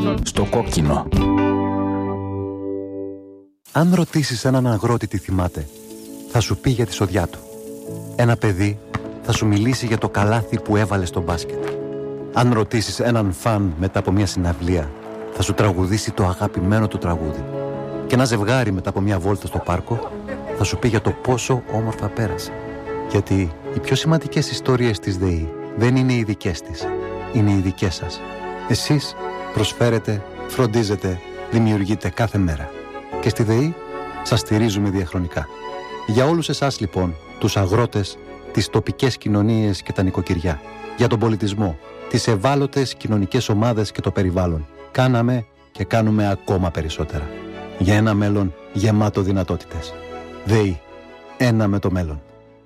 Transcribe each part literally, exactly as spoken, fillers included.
Στο κόκκινο. Αν ρωτήσεις έναν αγρότη τι θυμάται, θα σου πει για τη σοδιά του. Ένα παιδί θα σου μιλήσει για το καλάθι που έβαλε στο μπάσκετ. Αν ρωτήσεις έναν φαν μετά από μια συναυλία, θα σου τραγουδήσει το αγαπημένο του τραγούδι. Και ένα ζευγάρι μετά από μια βόλτα στο πάρκο θα σου πει για το πόσο όμορφα πέρασε. Γιατί οι πιο σημαντικές ιστορίες της ΔΕΗ δεν είναι οι δικές της, είναι οι δικές σας. Εσείς προσφέρετε, φροντίζετε, δημιουργείτε κάθε μέρα. Και στη ΔΕΗ σας στηρίζουμε διαχρονικά. Για όλους εσάς λοιπόν, τους αγρότες, τις τοπικές κοινωνίες και τα νοικοκυριά, για τον πολιτισμό, τις ευάλωτες κοινωνικές ομάδες και το περιβάλλον, κάναμε και κάνουμε ακόμα περισσότερα. Για ένα μέλλον γεμάτο δυνατότητες. ΔΕΗ. Ένα με το μέλλον.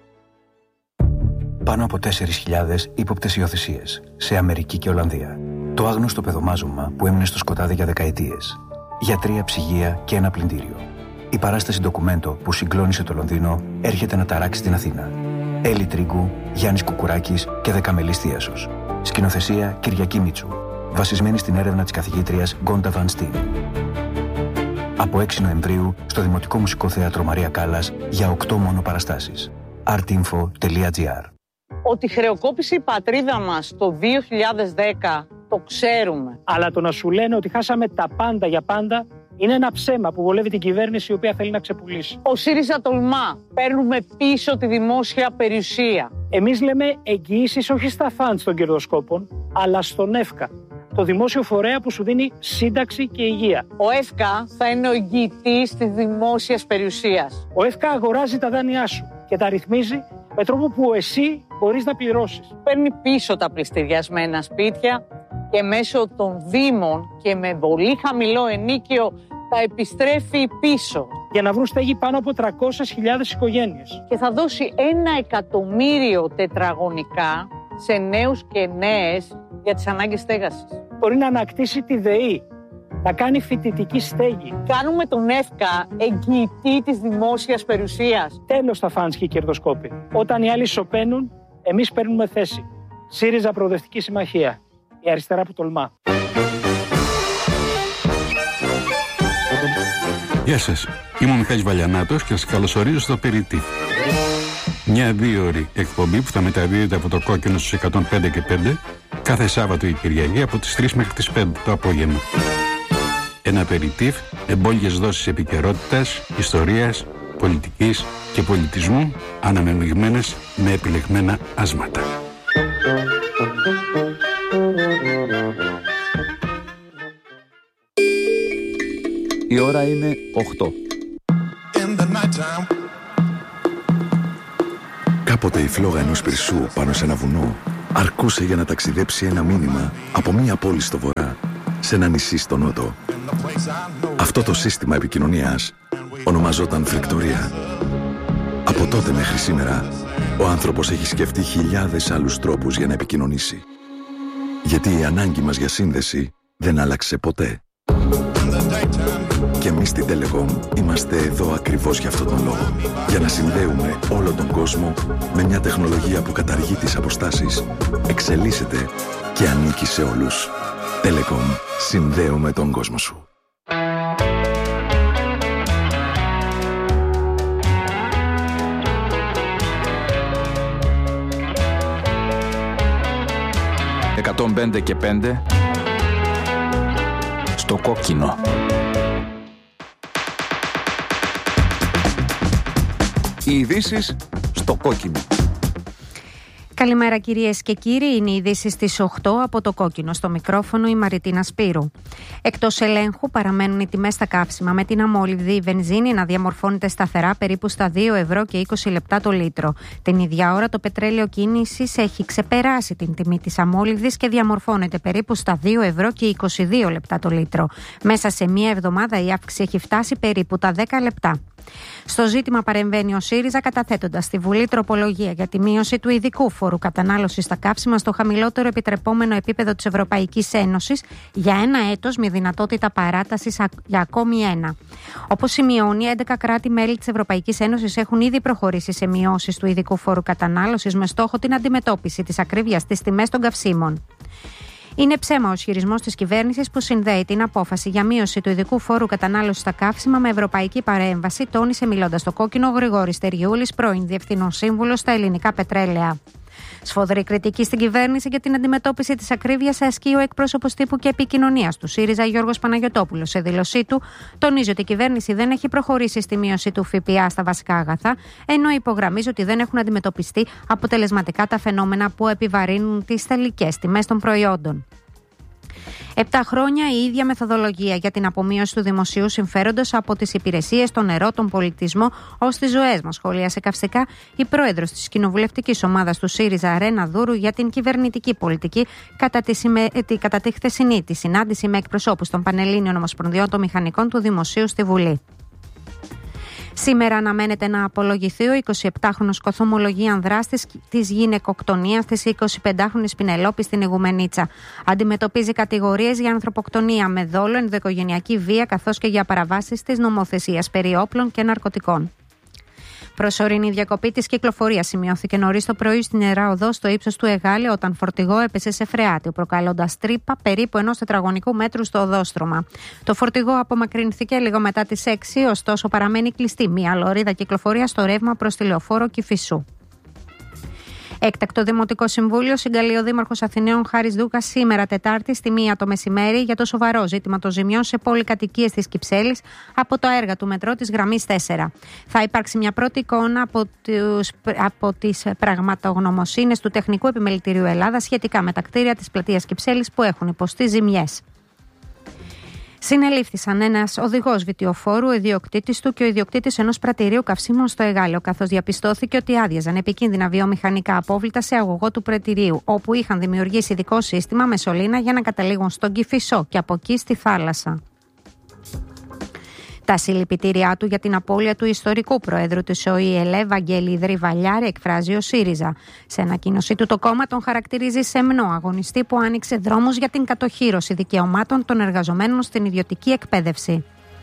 Πάνω από τέσσερις χιλιάδες ύποπτες υιοθεσίες σε Αμερική και Ολλανδία. Το άγνωστο παιδομάζωμα που έμεινε στο σκοτάδι για δεκαετίες. Γιατρία, ψυγεία και ένα πλυντήριο. Η παράσταση ντοκουμέντο που συγκλώνησε το Λονδίνο έρχεται να ταράξει την Αθήνα. Έλλη Τρίγκου, Γιάννης Κουκουράκης και Δεκαμελής Θίασος. Σκηνοθεσία Κυριακή Μίτσου. Βασισμένη στην έρευνα της καθηγήτριας Γκόντα Βαν Στίν. Από έξι Νοεμβρίου στο Δημοτικό Μουσικό Θέατρο Μαρία Κάλλας για οκτώ μόνο παραστάσεις. artinfo τελεία gr. Ότι χρεοκόπησε η πατρίδα μας το δύο χιλιάδες δέκα, το ξέρουμε. Αλλά το να σου λένε ότι χάσαμε τα πάντα για πάντα είναι ένα ψέμα που βολεύει την κυβέρνηση η οποία θέλει να ξεπουλήσει. Ο ΣΥΡΙΖΑ τολμά. Παίρνουμε πίσω τη δημόσια περιουσία. Εμείς λέμε εγγυήσεις όχι στα φαντ των κερδοσκόπων, αλλά στον ΕΦΚΑ, το δημόσιο φορέα που σου δίνει σύνταξη και υγεία. Ο ΕΦΚΑ θα είναι ο εγγυητής της δημόσιας περιουσίας. Ο ΕΦΚΑ αγοράζει τα δάνειά σου και τα ρυθμίζει με τρόπο που εσύ μπορείς να πληρώσεις. Παίρνει πίσω τα πληστηριασμένα σπίτια και μέσω των δήμων και με πολύ χαμηλό ενίκιο τα επιστρέφει πίσω. Για να βρουν στέγη πάνω από τριακόσιες χιλιάδες οικογένειες. Και θα δώσει ένα εκατομμύριο τετραγωνικά σε νέους και νέες για τις ανάγκες στέγασης. Μπορεί να ανακτήσει τη ΔΕΗ, να κάνει φοιτητική στέγη. Κάνουμε τον ΕΦΚΑ εγγυητή της δημόσιας περιουσίας. Τέλος τα φαντς και οι κερδοσκόποι. Όταν οι άλλοι σωπαίνουν, εμείς παίρνουμε θέση. ΣΥΡΙΖΑ Προοδευτική Συμμαχία. Η αριστερά που τολμά. Γεια σας. Είμαι ο Μιχάλης Βαλιανάτος και σας καλωσορίζω στο Περιττή. Μια δύο ώρη εκπομπή που θα μεταδίδεται από το Κόκκινο στους εκατόν πέντε και πέντε κάθε Σάββατο ή Κυριακή από τις τρεις μέχρι τις πέντε το απόγευμα. Ένα Περιττή, εμπόλιες δόσεις επικαιρότητας, ιστορίας, πολιτικής και πολιτισμού, αναμειγμένες με επιλεγμένα άσματα. Η ώρα είναι οκτώ. Κάποτε η φλόγα ενός πυρσού πάνω σε ένα βουνό αρκούσε για να ταξιδέψει ένα μήνυμα από μία πόλη στο βορρά σε ένα νησί στο νότο. Αυτό το σύστημα επικοινωνίας ονομαζόταν φλεκτορία. Από τότε μέχρι σήμερα ο άνθρωπος έχει σκεφτεί χιλιάδες άλλους τρόπους για να επικοινωνήσει. Γιατί η ανάγκη μας για σύνδεση δεν άλλαξε ποτέ. Και εμείς στην Telecom είμαστε εδώ ακριβώς για αυτόν τον λόγο. Για να συνδέουμε όλο τον κόσμο με μια τεχνολογία που καταργεί τις αποστάσεις, εξελίσσεται και ανήκει σε όλους. Telecom. Συνδέουμε τον κόσμο σου. εκατόν πέντε και πέντε στο κόκκινο. Οι ειδήσεις στο κόκκινο. Καλημέρα κυρίες και κύριοι, είναι οι ειδήσεις στις οκτώ από το Κόκκινο. Στο μικρόφωνο η Μαριτίνα Σπύρου. Εκτός ελέγχου παραμένουν οι τιμές στα καύσιμα, με την αμόλυβδη η βενζίνη να διαμορφώνεται σταθερά περίπου στα δύο ευρώ και είκοσι λεπτά το λίτρο. Την ίδια ώρα το πετρέλαιο κίνησης έχει ξεπεράσει την τιμή της αμόλυβδης και διαμορφώνεται περίπου στα δύο ευρώ και είκοσι δύο λεπτά το λίτρο. Μέσα σε μία εβδομάδα η αύξηση έχει φτάσει περίπου τα δέκα λεπτά. Στο ζήτημα παρεμβαίνει ο ΣΥΡΙΖΑ, καταθέτοντας στη Βουλή τροπολογία για τη μείωση του ειδικού φόρου κατανάλωσης στα καύσιμα στο χαμηλότερο επιτρεπόμενο επίπεδο της Ευρωπαϊκής Ένωσης για ένα έτος, με δυνατότητα παράτασης για ακόμη ένα. Όπως σημειώνει, έντεκα κράτη-μέλη της Ευρωπαϊκής Ένωσης έχουν ήδη προχωρήσει σε μειώσεις του ειδικού φόρου κατανάλωσης με στόχο την αντιμετώπιση της ακρίβειας στις τιμές των καυσίμων. Είναι ψέμα ο ισχυρισμός της κυβέρνησης που συνδέει την απόφαση για μείωση του ειδικού φόρου κατανάλωσης στα καύσιμα με ευρωπαϊκή παρέμβαση, τόνισε μιλώντας στο Κόκκινο ο Γρηγόρης Στεριούλης, πρώην Διευθυνών Σύμβουλος στα ελληνικά πετρέλαια. Σφοδρή κριτική στην κυβέρνηση για την αντιμετώπιση της ακρίβειας ασκεί ο εκπρόσωπος τύπου και επικοινωνίας του ΣΥΡΙΖΑ Γιώργος Παναγιωτόπουλος. Σε δήλωσή του, τονίζει ότι η κυβέρνηση δεν έχει προχωρήσει στη μείωση του ΦΠΑ στα βασικά αγαθά, ενώ υπογραμμίζει ότι δεν έχουν αντιμετωπιστεί αποτελεσματικά τα φαινόμενα που επιβαρύνουν τις τελικές τιμές των προϊόντων. Επτά χρόνια η ίδια μεθοδολογία για την απομείωση του δημοσίου συμφέροντος από τις υπηρεσίες, τον νερό, τον πολιτισμό ως τις ζωές μας, σχολίασε καυστικά η πρόεδρος της κοινοβουλευτικής ομάδας του ΣΥΡΙΖΑ Ρένα Δούρου για την κυβερνητική πολιτική κατά τη, σημα... κατά τη χθεσινή τη συνάντηση με εκπροσώπους των Πανελλήνιων Ομοσπονδιών των Μηχανικών του Δημοσίου στη Βουλή. Σήμερα αναμένεται να απολογηθεί ο εικοσιεπτάχρονος κωθομολογίαν δράστης της γυναικοκτονίας της εικοσιπεντάχρονης Πινελόπη στην Ιγουμενίτσα. Αντιμετωπίζει κατηγορίες για ανθρωποκτονία με δόλο, ενδοοικογενειακή βία καθώς και για παραβάσεις της νομοθεσίας περί όπλων και ναρκωτικών. Προσωρινή διακοπή της κυκλοφορίας σημειώθηκε νωρίς το πρωί στην Ιερά Οδό στο ύψος του Εγάλη όταν φορτηγό έπεσε σε φρεάτιο, προκαλώντας τρύπα περίπου ενός τετραγωνικού μέτρου στο οδόστρωμα. Το φορτηγό απομακρυνθήκε λίγο μετά τις έξι, ωστόσο παραμένει κλειστή μια λωρίδα κυκλοφορίας στο ρεύμα προς τη Λεωφόρο Κηφισού. Έκτακτο Δημοτικό Συμβούλιο συγκαλεί ο Δήμαρχος Αθηναίων Χάρης Δούκας σήμερα Τετάρτη στη μία το μεσημέρι για το σοβαρό ζήτημα των ζημιών σε πολυκατοικίες της Κυψέλης από τα έργα του μετρό της γραμμής τέσσερα. Θα υπάρξει μια πρώτη εικόνα από, τους, από τις πραγματογνωμοσύνες του Τεχνικού Επιμελητηρίου Ελλάδα σχετικά με τα κτίρια της πλατείας Κυψέλης που έχουν υποστεί ζημιές. Συνελήφθησαν ένας οδηγός βιτιοφόρου, ο ιδιοκτήτης του και ο ιδιοκτήτης ενός πρατηρίου καυσίμων στο Εγάλεο, καθώς διαπιστώθηκε ότι άδειαζαν επικίνδυνα βιομηχανικά απόβλητα σε αγωγό του πρατηρίου, όπου είχαν δημιουργήσει ειδικό σύστημα με σωλήνα για να καταλήγουν στον Κηφισό και από εκεί στη θάλασσα. Τα συλληπιτήριά του για την απώλεια του ιστορικού προέδρου της ΟΗΕ, Βαγγέλη Ιδρύ Βαλιάρη, εκφράζει ο ΣΥΡΙΖΑ. Σε ανακοίνωσή του, το κόμμα τον χαρακτηρίζει σεμνό αγωνιστή που άνοιξε δρόμους για την κατοχύρωση δικαιωμάτων των εργαζομένων στην ιδιωτική εκπαίδευση.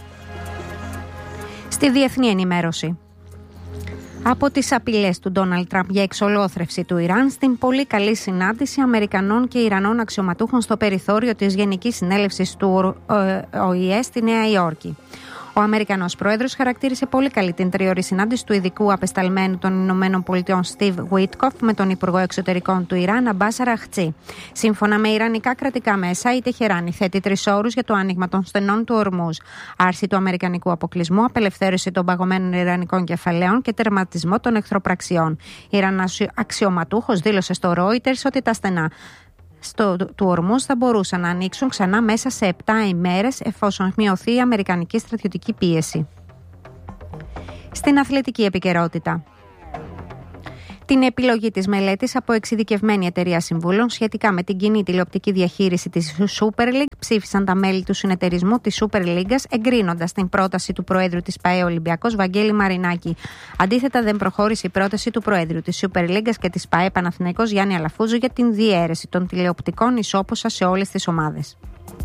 Στη διεθνή ενημέρωση. Από τις απειλές του Ντόναλντ Τραμπ για εξολόθρευση του Ιράν στην πολύ καλή συνάντηση Αμερικανών και Ιρανών αξιωματούχων στο περιθώριο της Γενικής Συνέλευσης του ΟΗΕ στη Νέα Υόρκη. Ο Αμερικανός πρόεδρος χαρακτήρισε πολύ καλή την τριώρη συνάντηση του ειδικού απεσταλμένου των Ηνωμένων Πολιτειών Στιβ Γουίτκοφ με τον Υπουργό Εξωτερικών του Ιράν Αμπάς Αραχτσί. Σύμφωνα με ιρανικά κρατικά μέσα, η Τεχεράνη θέτει τρεις όρους για το άνοιγμα των στενών του Ορμούζ. Άρση του αμερικανικού αποκλεισμού, απελευθέρωση των παγωμένων ιρανικών κεφαλαίων και τερματισμό των εχθροπραξιών. Ιρανός αξιωματούχος δήλωσε στο Reuters ότι τα στενά Στο, του Ορμούζ θα μπορούσαν να ανοίξουν ξανά μέσα σε επτά ημέρες εφόσον μειωθεί η αμερικανική στρατιωτική πίεση. Στην αθλητική επικαιρότητα. Την επιλογή της μελέτης από εξειδικευμένη εταιρεία συμβούλων σχετικά με την κοινή τηλεοπτική διαχείριση της Super League ψήφισαν τα μέλη του συνεταιρισμού της Super League, εγκρίνοντας την πρόταση του Προέδρου της ΠΑΕ Ολυμπιακός Βαγγέλη Μαρινάκη. Αντίθετα, δεν προχώρησε η πρόταση του Προέδρου της Super League και της ΠΑΕ Παναθηναϊκός Γιάννη Αλαφούζου για την διαίρεση των τηλεοπτικών ισόποσα σε όλες τις ομάδες.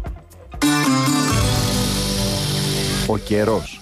Ο καιρός.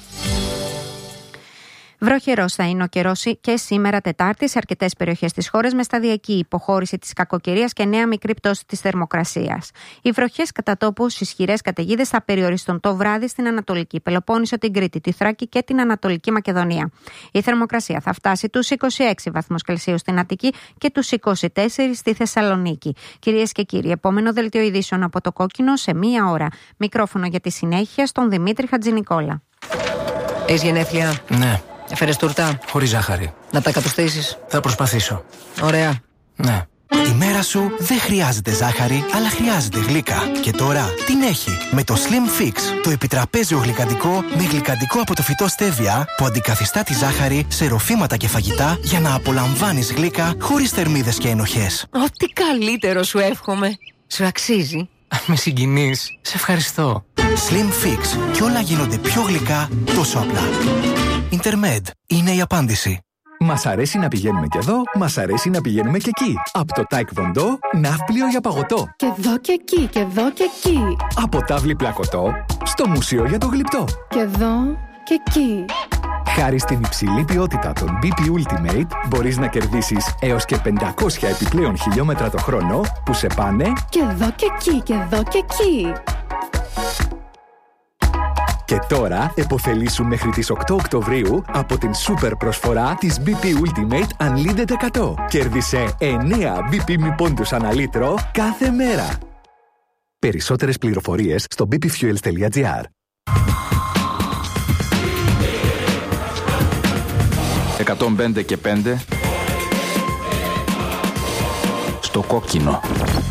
Βροχερός θα είναι ο καιρός και σήμερα Τετάρτη σε αρκετές περιοχές της χώρας με σταδιακή υποχώρηση της κακοκαιρίας και νέα μικρή πτώση της θερμοκρασίας. Οι βροχές κατά τόπους ισχυρές καταιγίδες θα περιοριστούν το βράδυ στην Ανατολική Πελοπόννησο, την Κρήτη, τη Θράκη και την Ανατολική Μακεδονία. Η θερμοκρασία θα φτάσει τους είκοσι έξι βαθμούς Κελσίου στην Αττική και τους είκοσι τέσσερις στη Θεσσαλονίκη. Κυρίες και κύριοι, επόμενο δελτίο ειδήσεων από το Κόκκινο σε μία ώρα. Μικρόφωνο για τη συνέχεια στον Δημήτρη Χατζηνικόλα. Έχεις γενέθλια? Ναι. Έφερες τούρτα? Χωρίς ζάχαρη. Να τα κατουστήσεις? Θα προσπαθήσω. Ωραία. Ναι. Η μέρα σου δεν χρειάζεται ζάχαρη, αλλά χρειάζεται γλύκα. Και τώρα την έχει με το Slim Fix, το επιτραπέζιο γλυκαντικό με γλυκαντικό από το φυτό στέβια που αντικαθιστά τη ζάχαρη σε ροφήματα και φαγητά για να απολαμβάνεις γλύκα χωρίς θερμίδες και ενοχές. Ό,τι καλύτερο σου εύχομαι. Σου αξίζει. Με συγκινείς. Σε ευχαριστώ. Slim Fix. Και όλα γίνονται πιο γλυκά τόσο απλά. Intermed είναι η απάντηση. Μας αρέσει να πηγαίνουμε και εδώ, μας αρέσει να πηγαίνουμε και εκεί. Από το Taekwondo, ναύπλιο για παγωτό. Και εδώ και εκεί, και εδώ και εκεί. Από τάβλη πλακωτό, στο μουσείο για το γλυπτό. Και εδώ και εκεί. Χάρη στην υψηλή ποιότητα των μπι πι Ultimate, μπορείς να κερδίσεις έως και πεντακόσια επιπλέον χιλιόμετρα το χρόνο που σε πάνε και εδώ και εκεί, και εδώ και εκεί. Και τώρα επωφελήσου μέχρι τις οκτώ Οκτωβρίου από την σούπερ προσφορά της μπι πι Ultimate Unlimited εκατό. Κέρδισε εννέα μπι πι μη πόντους ανά λίτρο κάθε μέρα. Περισσότερες πληροφορίες στο μπι πι fuels τελεία τζι άρ. εκατόν πέντε και πέντε στο κόκκινο.